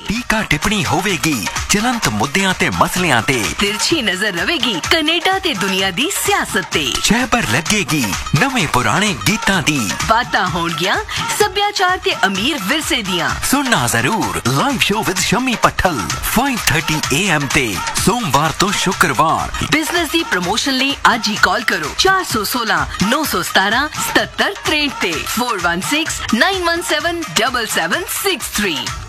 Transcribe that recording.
ਟੀਕਾ ਟਿੱਪਣੀ ਹੋਵੇਗੀ ਚਲੰਤ ਮੁੱਦਿਆਂ ਤੇ ਮਸਲਿਆਂ ਤੇ। ਤਿਰਛੀ ਨਜ਼ਰ ਰਵੇਗੀ ਕੈਨੇਡਾ ਤੇ ਦੁਨੀਆ ਦੀ ਸਿਆਸਤ ਤੇ। ਛਹਿਬਰ ਲੱਗੇਗੀ ਨਵੇਂ ਪੁਰਾਣੇ ਗੀਤਾਂ ਦੀ। ਬਾਤਾਂ ਹੋਣਗੀਆਂ ਸੱਭਿਆਚਾਰ ਤੇ ਅਮੀਰ ਵਿਰਸੇ ਦੀਆਂ। ਸੁਣਨਾ ਜ਼ਰੂਰ live show with Shami ਪੱਠਲ 5:30 AM ਤੇ ਸੋਮਵਾਰ ਤੋਂ ਸ਼ੁੱਕਰਵਾਰ। ਬਿਜ਼ਨਸ ਦੀ ਪ੍ਰਮੋਸ਼ਨ ਲਈ ਅੱਜ ਹੀ ਕਾਲ ਕਰੋ 416 917 7763 ਤੇ 416 917 7763।